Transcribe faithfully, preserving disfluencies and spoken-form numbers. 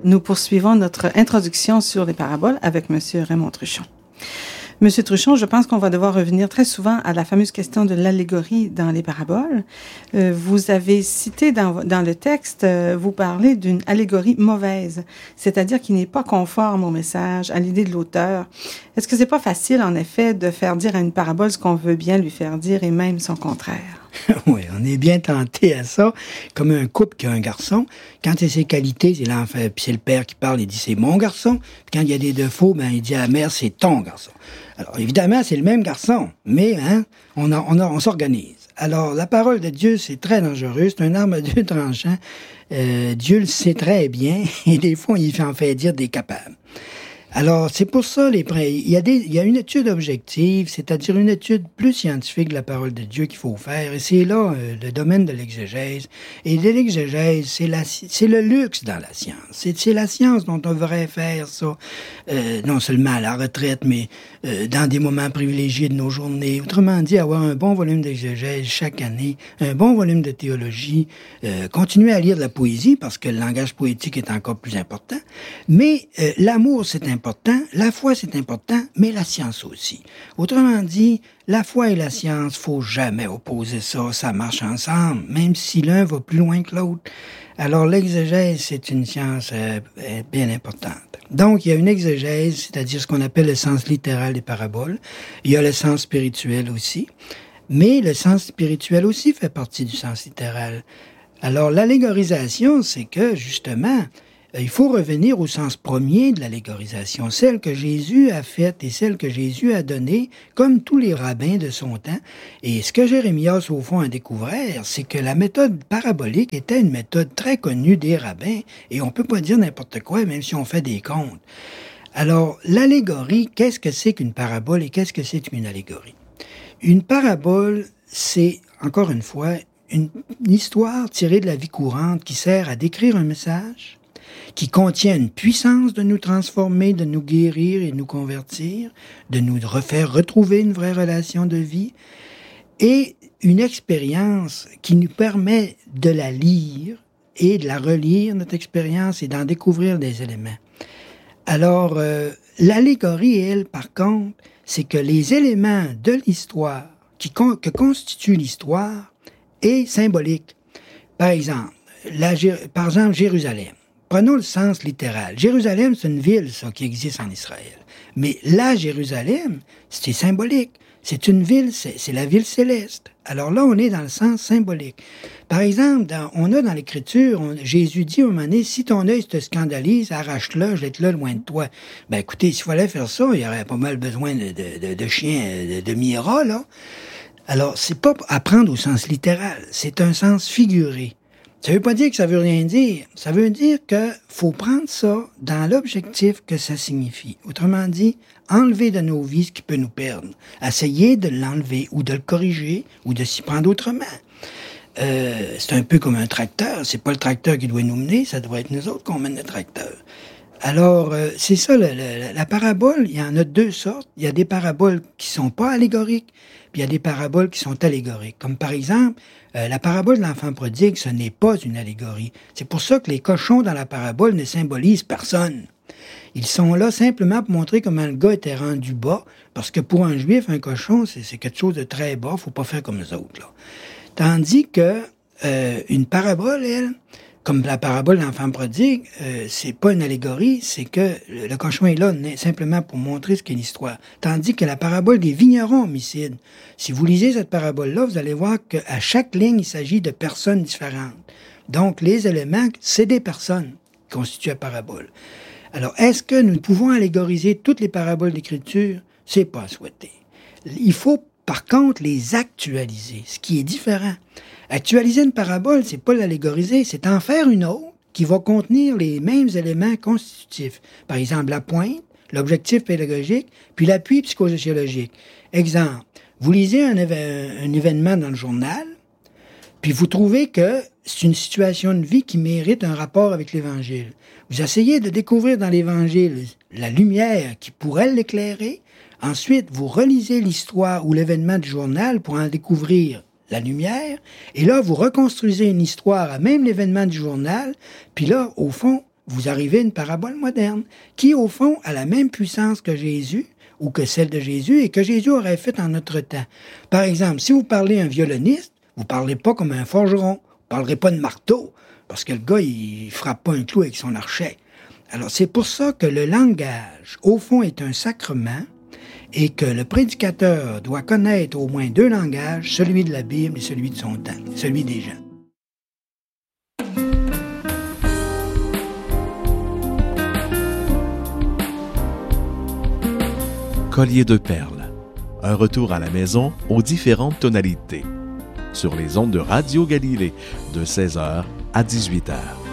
Nous poursuivons notre introduction sur les paraboles avec M. Raymond Truchon. Monsieur Truchon, je pense qu'on va devoir revenir très souvent à la fameuse question de l'allégorie dans les paraboles. Euh, vous avez cité dans, dans le texte, euh, vous parlez d'une allégorie mauvaise, c'est-à-dire qui n'est pas conforme au message, à l'idée de l'auteur. Est-ce que c'est pas facile, en effet, de faire dire à une parabole ce qu'on veut bien lui faire dire et même son contraire? Oui, on est bien tenté à ça, comme un couple qui a un garçon. Quand c'est ses qualités, c'est l'enfant, puis c'est le père qui parle, il dit c'est mon garçon. Puis quand il y a des défauts, ben il dit à la mère c'est ton garçon. Alors évidemment, c'est le même garçon, mais hein, on, a, on, a, on s'organise. Alors la parole de Dieu, c'est très dangereux, c'est un arme à deux tranchants. Euh, Dieu le sait très bien, et des fois, il en fait dire des capables. Alors, c'est pour ça, les, il, y a des, il y a une étude objective, c'est-à-dire une étude plus scientifique de la parole de Dieu qu'il faut faire, et c'est là euh, le domaine de l'exégèse. Et de l'exégèse, c'est, la, c'est le luxe dans la science. C'est, c'est la science dont on devrait faire ça, euh, non seulement à la retraite, mais euh, dans des moments privilégiés de nos journées. Autrement dit, avoir un bon volume d'exégèse chaque année, un bon volume de théologie, euh, continuer à lire de la poésie, parce que le langage poétique est encore plus important, mais euh, l'amour, c'est important. Important. La foi, c'est important, mais la science aussi. Autrement dit, la foi et la science, faut jamais opposer ça, ça marche ensemble, même si l'un va plus loin que l'autre. Alors, l'exégèse, c'est une science euh, bien importante. Donc, il y a une exégèse, c'est-à-dire ce qu'on appelle le sens littéral des paraboles. Il y a le sens spirituel aussi. Mais le sens spirituel aussi fait partie du sens littéral. Alors, l'allégorisation, c'est que, justement, il faut revenir au sens premier de l'allégorisation, celle que Jésus a faite et celle que Jésus a donnée, comme tous les rabbins de son temps. Et ce que Jérémias, au fond, a découvert, c'est que la méthode parabolique était une méthode très connue des rabbins, et on peut pas dire n'importe quoi, même si on fait des comptes. Alors, l'allégorie, qu'est-ce que c'est qu'une parabole et qu'est-ce que c'est qu'une allégorie? Une parabole, c'est, encore une fois, une histoire tirée de la vie courante qui sert à décrire un message, qui contient une puissance de nous transformer, de nous guérir et nous convertir, de nous refaire retrouver une vraie relation de vie, et une expérience qui nous permet de la lire et de la relire, notre expérience, et d'en découvrir des éléments. Alors, euh, l'allégorie, elle, par contre, c'est que les éléments de l'histoire, qui con- que constitue l'histoire, est symbolique. Par exemple, la, par exemple, Jérusalem. Prenons le sens littéral. Jérusalem, c'est une ville, ça, qui existe en Israël. Mais la Jérusalem, c'est symbolique. C'est une ville, c'est, c'est la ville céleste. Alors là, on est dans le sens symbolique. Par exemple, dans, on a dans l'Écriture, on, Jésus dit à un moment donné, si ton œil te scandalise, arrache-le, jette-le loin de toi. Ben écoutez, s'il fallait faire ça, il y aurait pas mal besoin de, de, de, de chiens, de, de Mira, là. Alors, c'est pas apprendre au sens littéral, c'est un sens figuré. Ça veut pas dire que ça veut rien dire. Ça veut dire que faut prendre ça dans l'objectif que ça signifie. Autrement dit, enlever de nos vies ce qui peut nous perdre. Essayer de l'enlever ou de le corriger ou de s'y prendre autrement. Euh, c'est un peu comme un tracteur. C'est pas le tracteur qui doit nous mener, ça doit être nous autres qu'on mène le tracteur. Alors, euh, c'est ça, la, la, la parabole, il y en a deux sortes. Il y a des paraboles qui sont pas allégoriques, puis il y a des paraboles qui sont allégoriques. Comme par exemple, euh, la parabole de l'enfant prodigue, ce n'est pas une allégorie. C'est pour ça que les cochons dans la parabole ne symbolisent personne. Ils sont là simplement pour montrer comment le gars était rendu bas, parce que pour un juif, un cochon, c'est, c'est quelque chose de très bas, faut pas faire comme les autres, là. Tandis que euh, une parabole, elle, comme la parabole de l'enfant prodigue, euh, c'est pas une allégorie, c'est que le, le cochon est là simplement pour montrer ce qu'est l'histoire. Tandis que la parabole des vignerons homicides, si vous lisez cette parabole-là, vous allez voir qu'à chaque ligne, il s'agit de personnes différentes. Donc, les éléments, c'est des personnes qui constituent la parabole. Alors, est-ce que nous pouvons allégoriser toutes les paraboles d'Écriture? C'est pas à souhaiter. Il faut, par contre, les actualiser, ce qui est différent. Actualiser une parabole, c'est pas l'allégoriser, c'est en faire une autre qui va contenir les mêmes éléments constitutifs. Par exemple, la pointe, l'objectif pédagogique, puis l'appui psychosociologique. Exemple, vous lisez un, éve- un événement dans le journal, puis vous trouvez que c'est une situation de vie qui mérite un rapport avec l'Évangile. Vous essayez de découvrir dans l'Évangile la lumière qui pourrait l'éclairer. Ensuite, vous relisez l'histoire ou l'événement du journal pour en découvrir la lumière. Et là, vous reconstruisez une histoire à même l'événement du journal. Puis là, au fond, vous arrivez à une parabole moderne, qui, au fond, a la même puissance que Jésus, ou que celle de Jésus, et que Jésus aurait faite en notre temps. Par exemple, si vous parlez à un violoniste, vous ne parlez pas comme un forgeron, vous ne parlerez pas de marteau, parce que le gars, il frappe pas un clou avec son archet. Alors, c'est pour ça que le langage, au fond, est un sacrement, et que le prédicateur doit connaître au moins deux langages, celui de la Bible et celui de son temps, celui des gens. Collier de perles. Un retour à la maison aux différentes tonalités. Sur les ondes de Radio Galilée, de seize heures à dix-huit heures.